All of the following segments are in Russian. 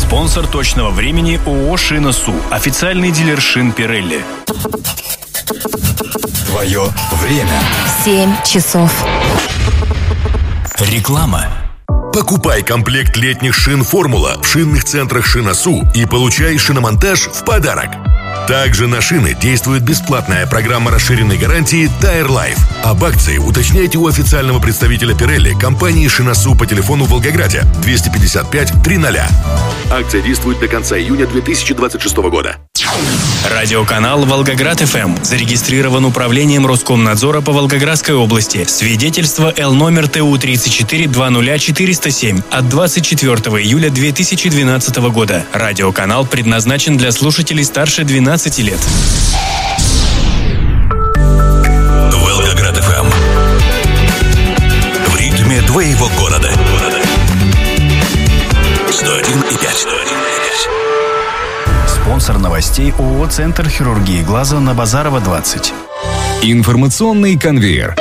Спонсор точного времени ООО «Шина-Су». Официальный дилер шин Pirelli. Твое время. 7 часов. Реклама. Покупай комплект летних шин «Формула» в шинных центрах «Шина-Су» и получай шиномонтаж в подарок. Также на шины действует бесплатная программа расширенной гарантии Tire Life. Об акции уточняйте у официального представителя Pirelli компании «Шина-Су» по телефону в Волгограде 255 300. Акция действует до конца июня 2026 года. Радиоканал «Волгоград-ФМ» зарегистрирован управлением Роскомнадзора по Волгоградской области. Свидетельство Л номер ТУ 3420407 от 24 июля 2012 года. Радиоканал предназначен для слушателей старше 12 лет. Волгоград-ФМ. В ритме твоего города. 101,5. Спонсор новостей ООО «Центр хирургии глаза» на Базарова, 20. Информационный конвейер.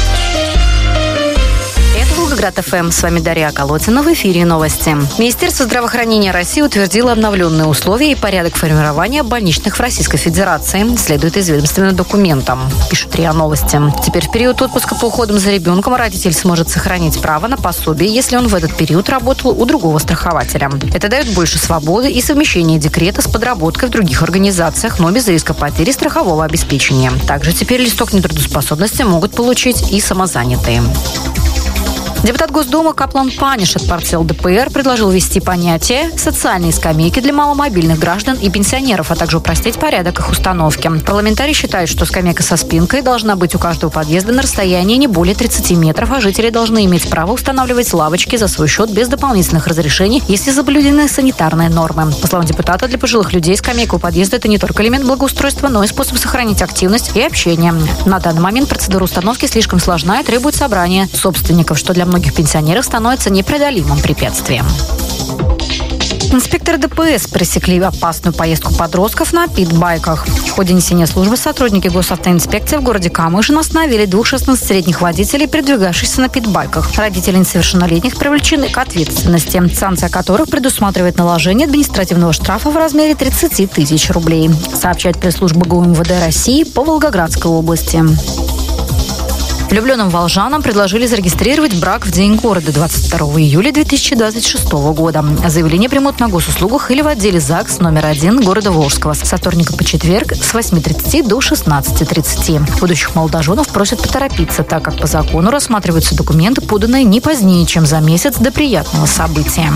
Волгоград-ФМ. С вами Дарья Околотина. В эфире новости. Министерство здравоохранения России утвердило обновленные условия и порядок формирования больничных в Российской Федерации. Следует из ведомственным документам. Пишут РИА Новости. Теперь в период отпуска по уходу за ребенком родитель сможет сохранить право на пособие, если он в этот период работал у другого страхователя. Это дает больше свободы и совмещение декрета с подработкой в других организациях, но без риска потери страхового обеспечения. Также теперь листок нетрудоспособности могут получить и самозанятые. Депутат Госдумы Каплан Паниш от партии ЛДПР предложил ввести понятие «социальные скамейки» для маломобильных граждан и пенсионеров, а также упростить порядок их установки. Парламентарий считает, что скамейка со спинкой должна быть у каждого подъезда на расстоянии не более 30 метров, а жители должны иметь право устанавливать лавочки за свой счет без дополнительных разрешений, если соблюдены санитарные нормы. По словам депутата, для пожилых людей скамейка у подъезда – это не только элемент благоустройства, но и способ сохранить активность и общение. На данный момент процедура установки слишком сложна и требует собрания собственников, что для многих пенсионеров становится непреодолимым препятствием. Инспекторы ДПС пресекли опасную поездку подростков на питбайках. В ходе несения службы сотрудники госавтоинспекции в городе Камышин остановили 2 16-летних водителей, передвигавшихся на питбайках. Родители несовершеннолетних привлечены к ответственности, санкция которых предусматривает наложение административного штрафа в размере 30 тысяч рублей, сообщает пресс-служба ГУМВД России по Волгоградской области. Влюбленным волжанам предложили зарегистрировать брак в день города 22 июля 2026 года. Заявление примут на госуслугах или в отделе ЗАГС номер 1 города Волжского со вторника по четверг с 8:30 до 16:30. Будущих молодоженов просят поторопиться, так как по закону рассматриваются документы, поданные не позднее, чем за месяц до приятного события.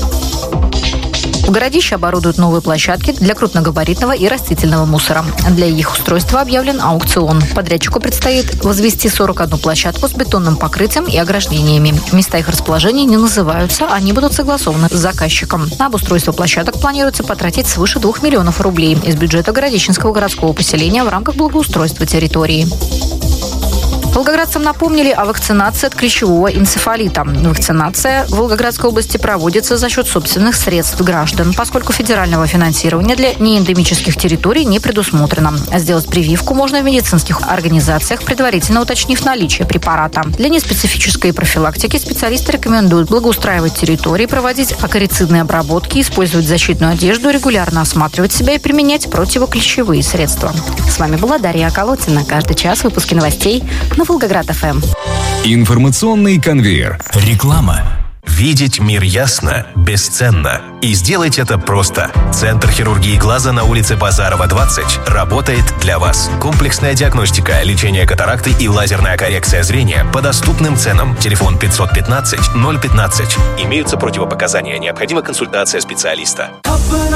В городище оборудуют новые площадки для крупногабаритного и растительного мусора. Для их устройства объявлен аукцион. Подрядчику предстоит возвести 41 площадку с бетонным покрытием и ограждениями. Места их расположения не называются, они будут согласованы с заказчиком. На обустройство площадок планируется потратить свыше 2 миллионов рублей из бюджета Городищенского городского поселения в рамках благоустройства территории. Волгоградцам напомнили о вакцинации от клещевого энцефалита. Вакцинация в Волгоградской области проводится за счет собственных средств граждан, поскольку федерального финансирования для неэндемических территорий не предусмотрено. Сделать прививку можно в медицинских организациях, предварительно уточнив наличие препарата. Для неспецифической профилактики специалисты рекомендуют благоустраивать территории, проводить акарицидные обработки, использовать защитную одежду, регулярно осматривать себя и применять противоклещевые средства. С вами была Дарья Околотина. Каждый час выпуски новостей на Волгоград-ФМ. Информационный конвейер. Реклама. Видеть мир ясно бесценно. И сделать это просто. Центр хирургии глаза на улице Базарова, 20 работает для вас. Комплексная диагностика, лечение катаракты и лазерная коррекция зрения по доступным ценам. Телефон 515 015. Имеются противопоказания. Необходима консультация специалиста.